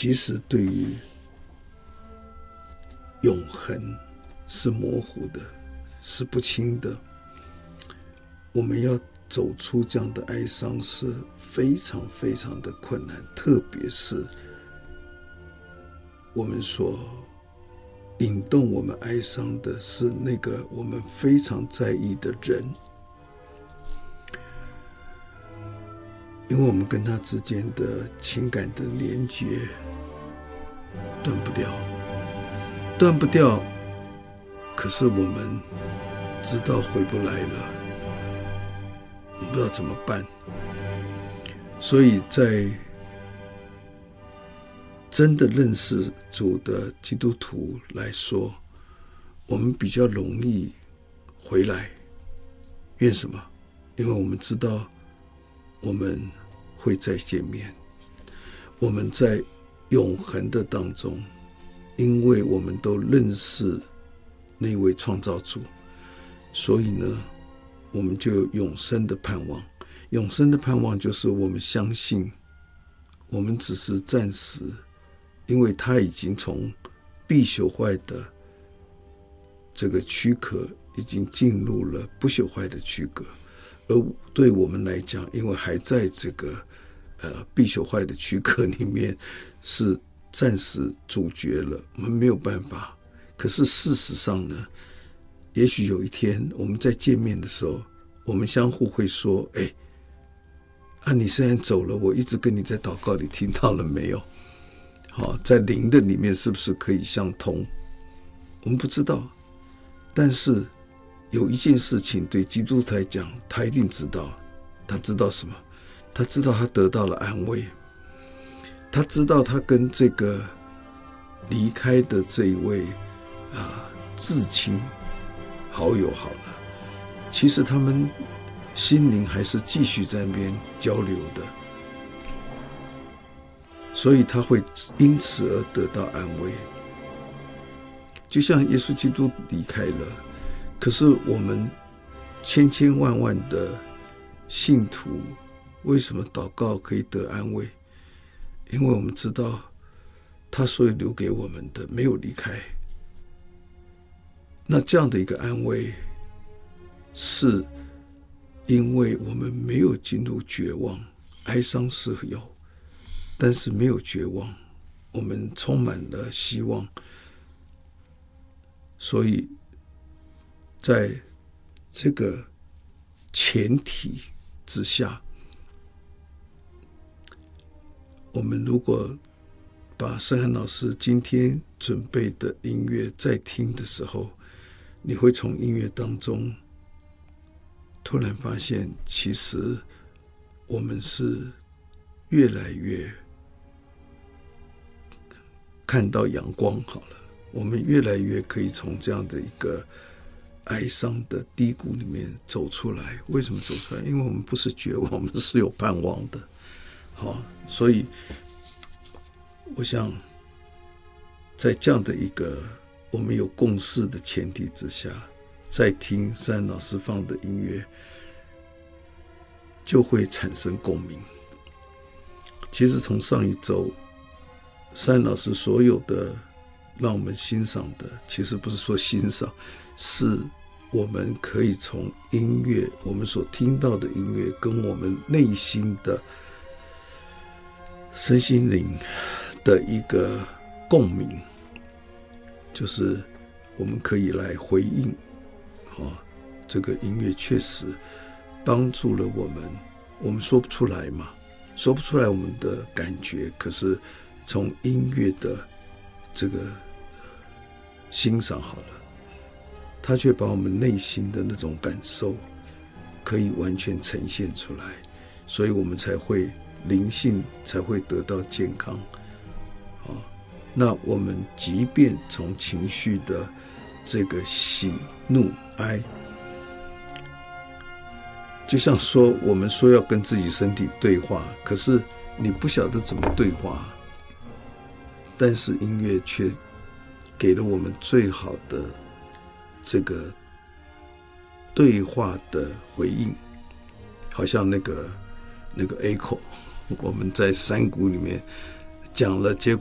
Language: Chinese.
其实对于永恒是模糊的，是不清的。我们要走出这样的哀伤是非常非常的困难，特别是我们所引动我们哀伤的是那个我们非常在意的人，因为我们跟他之间的情感的连结断不掉，可是我们知道回不来了，我们不知道怎么办。所以在真的认识主的基督徒来说，我们比较容易回来。因为什么？因为我们知道我们会再见面，我们在永恒的当中，因为我们都认识那位创造主，所以呢，我们就有永生的盼望。永生的盼望就是我们相信，我们只是暂时，因为他已经从必朽坏的这个躯壳已经进入了不朽坏的躯壳，而对我们来讲，因为还在这个必朽坏的躯壳里面，是暂时主角了，我们没有办法。可是事实上呢，也许有一天我们在见面的时候，我们相互会说，你虽然走了，我一直跟你在祷告里听到了没有？好，在灵的里面是不是可以相通？我们不知道，但是有一件事情对基督徒来讲，他一定知道。他知道什么？他知道他得到了安慰，他知道他跟这个离开的这一位至亲好友好了，其实他们心灵还是继续在那边交流的，所以他会因此而得到安慰。就像耶稣基督离开了，可是我们千千万万的信徒为什么祷告可以得安慰？因为我们知道他所有留给我们的没有离开。那这样的一个安慰，是因为我们没有进入绝望，哀伤是有，但是没有绝望，我们充满了希望。所以在这个前提之下，我们如果把圣涵老师今天准备的音乐在听的时候，你会从音乐当中突然发现，其实我们是越来越看到阳光好了，我们越来越可以从这样的一个哀伤的低谷里面走出来。为什么走出来？因为我们不是绝望，我们是有盼望的。好，所以我想在这样的一个我们有共识的前提之下，再听圣涵老师放的音乐，就会产生共鸣。其实从上一周圣涵老师所有的让我们欣赏的，其实不是说欣赏，是我们可以从音乐，我们所听到的音乐跟我们内心的身心灵的一个共鸣，就是我们可以来回应这个音乐确实帮助了我们。我们说不出来嘛，说不出来我们的感觉，可是从音乐的这个欣赏好了，它却把我们内心的那种感受可以完全呈现出来，所以我们才会灵性才会得到健康。那我们即便从情绪的这个喜怒哀，就像说我们说要跟自己身体对话，可是你不晓得怎么对话，但是音乐却给了我们最好的这个对话的回应。好像那个 echo， 我们在山谷里面讲了，结果